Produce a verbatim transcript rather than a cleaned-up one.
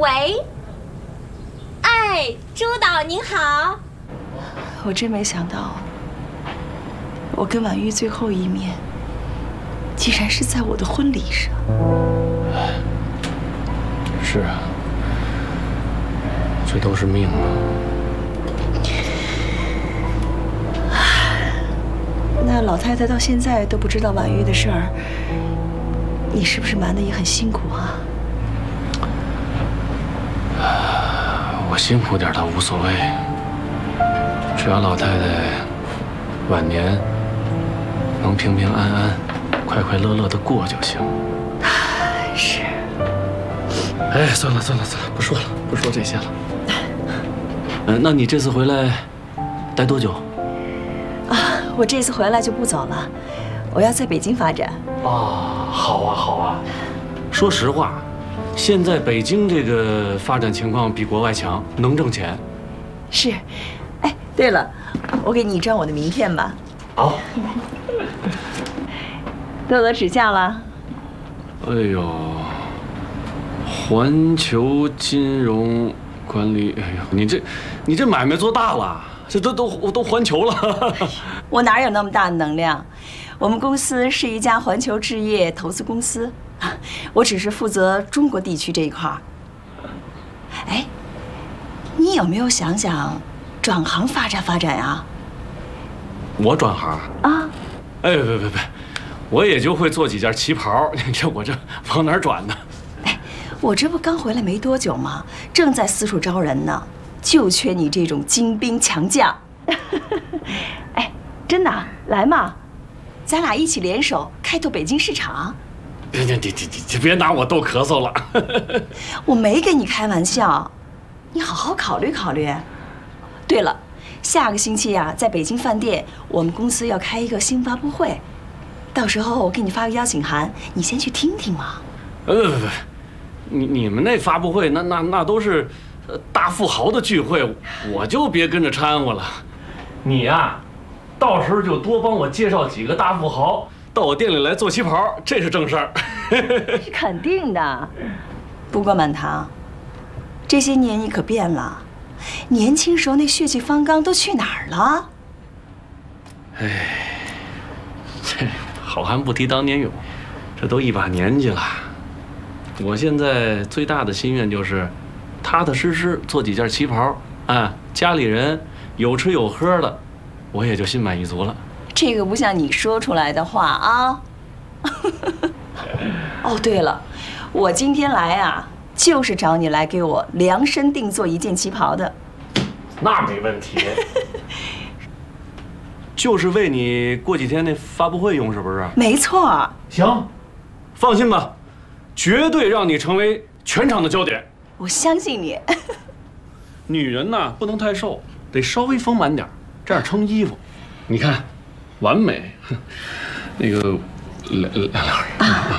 喂，哎，朱导您好。 我真没想到，我跟婉玉最后一面，竟然是在我的婚礼上。 是啊，这都是命啊。 那老太太到现在都不知道婉玉的事儿，你是不是瞒得也很辛苦啊？ 我辛苦点倒无所谓，只要老太太晚年能平平安安、快快乐乐的过就行。 是。 哎，算了算了算了，不说了，不说这些了。嗯，那你这次回来待多久？ 啊，我这次回来就不走了，我要在北京发展。 啊，好啊好啊。说实话，现在北京这个发展情况比国外强，能挣钱。 是。哎，对了，我给你一张我的名片吧。 好。 都得指价了。 哎呦，环球金融管理，哎呦，你这，你这买卖做大了，这都都我都环球了。 我哪有那么大的能量？我们公司是一家环球置业投资公司，我只是负责中国地区这一块儿。哎，你有没有想想转行发展发展呀？ 我转行啊？ 哎，别别别，我也就会做几件旗袍，你这我这往哪儿转呢？ 哎，我这不刚回来没多久吗？正在四处招人呢，就缺你这种精兵强将。哎，真的，来嘛，咱俩一起联手开拓北京市场。 别别别别别别拿我逗咳嗽了。 我没跟你开玩笑，你好好考虑考虑。对了，下个星期啊，在北京饭店，我们公司要开一个新发布会，到时候我给你发个邀请函，你先去听听嘛。 呃不不不，你你们那发布会那那那都是呃大富豪的聚会，我就别跟着掺和了。你呀，到时候就多帮我介绍几个大富豪到我店里来做旗袍，这是正事儿。 是肯定的。不过满堂，这些年你可变了，年轻时候那血气方刚都去哪儿了？ 哎，这好汉不提当年勇，这都一把年纪了。我现在最大的心愿就是踏踏实实做几件旗袍，啊，家里人有吃有喝的，我也就心满意足了。 这个不像你说出来的话啊。哦，对了，我今天来啊，就是找你来给我量身定做一件旗袍的。 那没问题。就是为你过几天那发布会用，是不是？ 没错。 行，放心吧，绝对让你成为全场的焦点。 我相信你。 女人呐，不能太瘦，得稍微丰满点，这样撑衣服。你看，完美。那个，来来来，啊，